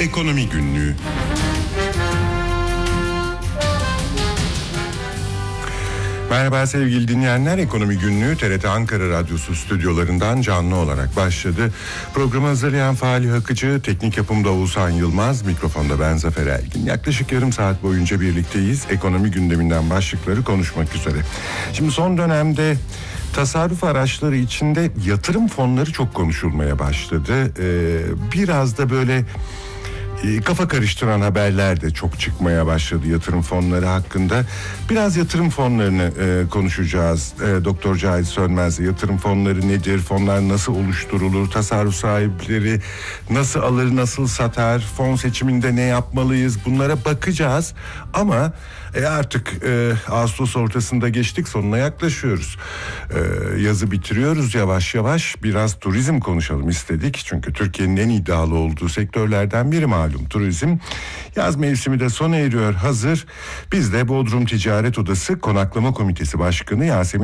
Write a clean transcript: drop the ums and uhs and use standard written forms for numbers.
Ekonomi Günlüğü. Merhaba sevgili dinleyenler, Ekonomi Günlüğü TRT Ankara Radyosu stüdyolarından canlı olarak başladı. Programı hazırlayan Falih Akıcı, teknik yapımda Oğuzhan Yılmaz, mikrofonda ben Zafer Ergin. Yaklaşık yarım saat boyunca birlikteyiz. Ekonomi gündeminden başlıkları konuşmak üzere. Şimdi son dönemde tasarruf araçları içinde yatırım fonları çok konuşulmaya başladı. Biraz da böyle kafa karıştıran haberler de çok çıkmaya başladı yatırım fonları hakkında. Biraz yatırım fonlarını konuşacağız. Doktor Cahit Sönmez'le yatırım fonları nedir? Fonlar nasıl oluşturulur? Tasarruf sahipleri nasıl alır, nasıl satar? Fon seçiminde ne yapmalıyız? Bunlara bakacağız. Ama artık Ağustos ortasında geçtik, sonuna yaklaşıyoruz. Yazı bitiriyoruz yavaş yavaş. Biraz turizm konuşalım istedik. Çünkü Türkiye'nin en iddialı olduğu sektörlerden biri malum turizm. Yaz mevsimi de sona eriyor hazır. Biz de Bodrum Ticaret Odası Konaklama Komitesi Başkanı Yasemin